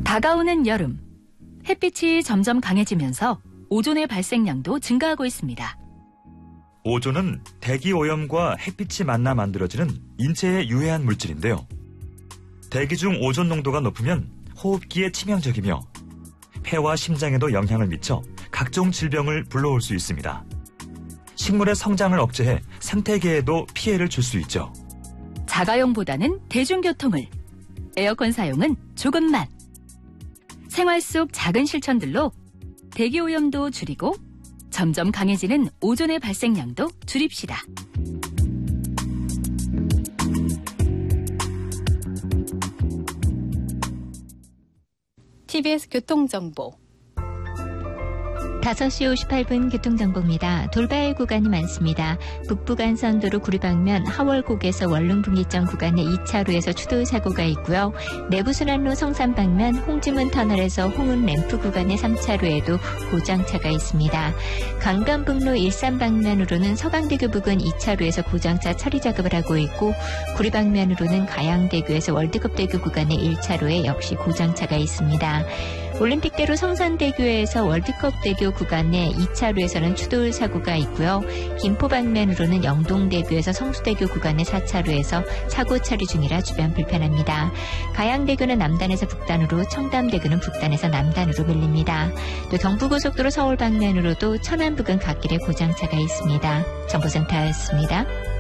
다가오는 여름, 햇빛이 점점 강해지면서 오존의 발생량도 증가하고 있습니다. 오존은 대기 오염과 햇빛이 만나 만들어지는 인체에 유해한 물질인데요. 대기 중 오존 농도가 높으면 호흡기에 치명적이며 폐와 심장에도 영향을 미쳐 각종 질병을 불러올 수 있습니다. 식물의 성장을 억제해 생태계에도 피해를 줄 수 있죠. 자가용보다는 대중교통을, 에어컨 사용은 조금만. 생활 속 작은 실천들로 대기오염도 줄이고 점점 강해지는 오존의 발생량도 줄입시다. TBS 교통정보 5시 58분 교통정보입니다. 돌발 구간이 많습니다. 북부간선도로 구리 방면 하월곡에서 원룸분기점 구간에 2차로에서 추돌 사고가 있고요. 내부순환로 성산 방면 홍지문 터널에서 홍은 램프 구간의 3차로에도 고장차가 있습니다. 강변북로 일산 방면으로는 서강대교 부근 2차로에서 고장차 처리 작업을 하고 있고 구리 방면으로는 가양대교에서 월드컵대교 구간의 1차로에 역시 고장차가 있습니다. 올림픽대로 성산대교에서 월드컵대교 구간의 2차로에서는 추돌 사고가 있고요. 김포 방면으로는 영동대교에서 성수대교 구간의 4차로에서 사고 처리 중이라 주변 불편합니다. 가양대교는 남단에서 북단으로, 청담대교는 북단에서 남단으로 밀립니다. 또 경부고속도로 서울 방면으로도 천안 부근 갓길에 고장차가 있습니다. 정보센터였습니다.